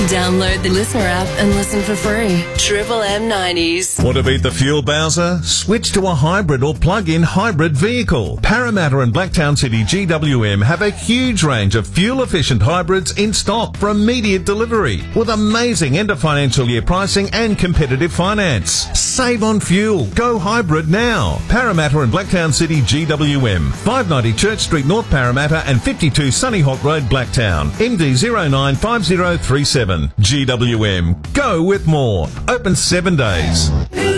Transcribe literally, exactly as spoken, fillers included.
Download the Listener app and listen for free. Triple M nineties. Want to beat the fuel bowser? Switch to a hybrid or plug-in hybrid vehicle. Parramatta and Blacktown City G W M have a huge range of fuel-efficient hybrids in stock for immediate delivery with amazing end of financial year pricing and competitive finance. Save on fuel. Go hybrid now. Parramatta and Blacktown City G W M. five ninety Church Street, North Parramatta and fifty-two Sunny Hawk Road, Blacktown. M D zero nine five zero three seven. G W M. Go with more. Open seven days.